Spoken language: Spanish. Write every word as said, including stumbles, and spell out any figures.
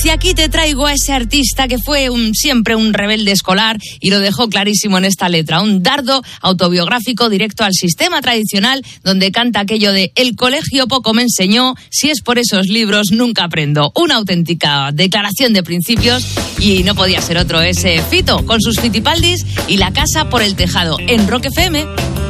Y aquí te traigo a ese artista que fue un, siempre un rebelde escolar y lo dejó clarísimo en esta letra. Un dardo autobiográfico directo al sistema tradicional donde canta aquello de el colegio poco me enseñó, si es por esos libros nunca aprendo. Una auténtica declaración de principios y no podía ser otro ese Fito con sus Fitipaldis y La casa por el tejado en Rock F M.